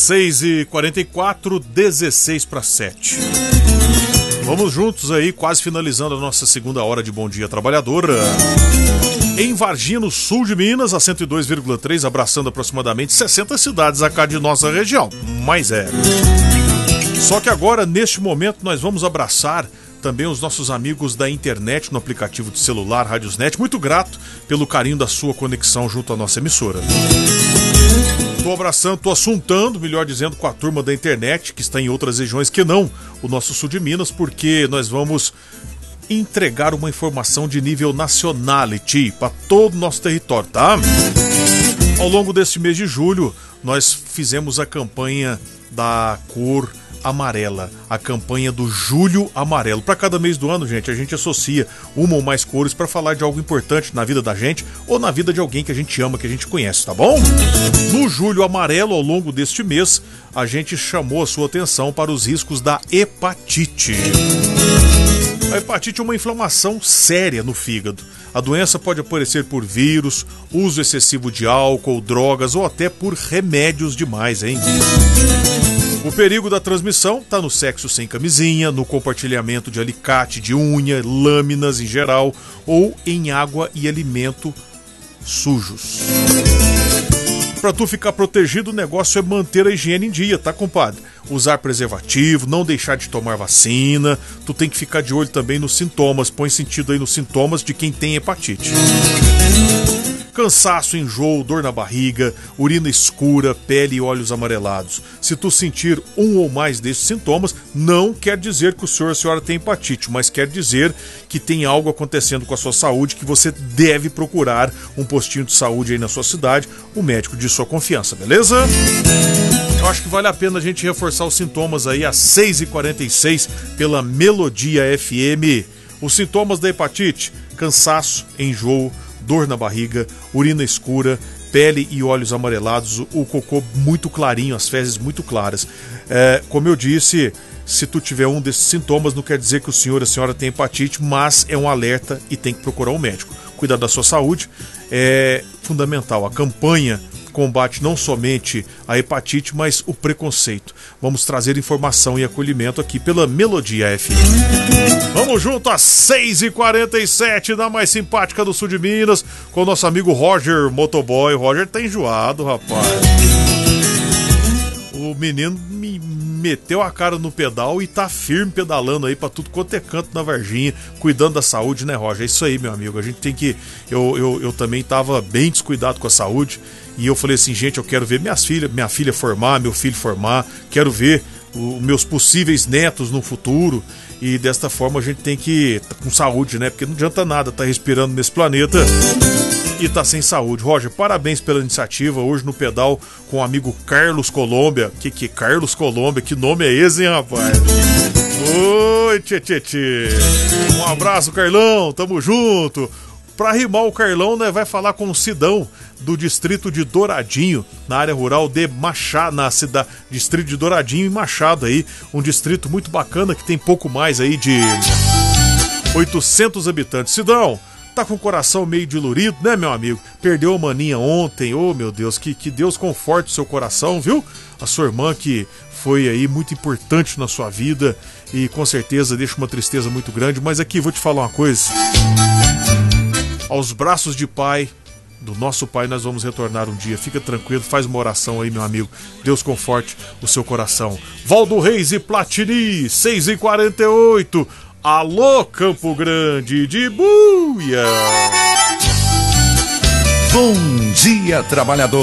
6h44, 16:07. Vamos juntos aí, quase finalizando a nossa segunda hora de Bom Dia Trabalhador. Em Varginha, no sul de Minas, a 102,3, abraçando aproximadamente 60 cidades acá de nossa região. Mas é. Só que agora, neste momento, nós vamos abraçar também os nossos amigos da internet no aplicativo de celular Radiosnet. Muito grato pelo carinho da sua conexão junto à nossa emissora. Tô abraçando, tô assuntando, melhor dizendo, com a turma da internet que está em outras regiões que não o nosso sul de Minas, porque nós vamos entregar uma informação de nível nationality para todo o nosso território, tá? Ao longo deste mês de julho, nós fizemos a campanha da cor amarela, a campanha do Julho Amarelo. Para cada mês do ano, gente, a gente associa uma ou mais cores para falar de algo importante na vida da gente ou na vida de alguém que a gente ama, que a gente conhece, tá bom? No Julho Amarelo, ao longo deste mês, a gente chamou a sua atenção para os riscos da hepatite. A hepatite é uma inflamação séria no fígado. A doença pode aparecer por vírus, uso excessivo de álcool, drogas ou até por remédios demais, hein? O perigo da transmissão está no sexo sem camisinha, no compartilhamento de alicate, de unha, lâminas em geral, ou em água e alimento sujos. Para tu ficar protegido, o negócio é manter a higiene em dia, tá, compadre? Usar preservativo, não deixar de tomar vacina. Tu tem que ficar de olho também nos sintomas. Põe sentido aí nos sintomas de quem tem hepatite. Cansaço, enjoo, dor na barriga, urina escura, pele e olhos amarelados. Se tu sentir um ou mais desses sintomas, não quer dizer que o senhor ou a senhora tem hepatite, mas quer dizer que tem algo acontecendo com a sua saúde, que você deve procurar um postinho de saúde aí na sua cidade, o médico de sua confiança, beleza? Eu acho que vale a pena a gente reforçar os sintomas aí às 6h46 pela Melodia FM. Os sintomas da hepatite: cansaço, enjoo, dor na barriga, urina escura, pele e olhos amarelados, o cocô muito clarinho, as fezes muito claras. Como eu disse, se tu tiver um desses sintomas, não quer dizer que o senhor ou a senhora tem hepatite, mas é um alerta e tem que procurar um médico. Cuidar da sua saúde é fundamental. A campanha combate não somente a hepatite, mas o preconceito. Vamos trazer informação e acolhimento aqui pela Melodia FM. Vamos junto às 6h47, da mais simpática do sul de Minas, com o nosso amigo Roger Motoboy. O Roger tá enjoado, rapaz. O menino me meteu a cara no pedal e tá firme pedalando aí pra tudo quanto é canto na Varginha, cuidando da saúde, né, Roger? É isso aí, meu amigo. A gente tem que... Eu também tava bem descuidado com a saúde. E eu falei assim, gente, eu quero ver minha filha formar, meu filho formar, quero ver os meus possíveis netos no futuro, e desta forma a gente tem que estar com saúde, né? Porque não adianta nada estar respirando nesse planeta e tá sem saúde. Roger, parabéns pela iniciativa, hoje no pedal com o amigo Carlos Colômbia. Que Carlos Colômbia, que nome é esse, hein, rapaz? Oi, tchê. Um abraço, Carlão, tamo junto. Pra rimar o Carlão, né, vai falar com o Sidão, do distrito de Douradinho, na área rural de Machado, na cidade, distrito de Douradinho e Machado aí, um distrito muito bacana que tem pouco mais aí de 800 habitantes. Sidão, tá com o coração meio dilurido, né, meu amigo? Perdeu a maninha ontem, oh meu Deus, que Deus conforte o seu coração, viu? A sua irmã que foi aí muito importante na sua vida e com certeza deixa uma tristeza muito grande, mas aqui vou te falar uma coisa. Aos braços de pai, do nosso pai, nós vamos retornar um dia. Fica tranquilo, faz uma oração aí, meu amigo. Deus conforte o seu coração. Valdo Reis e Platini, 6h48. Alô, Campo Grande de Buia. Bom Dia Trabalhador.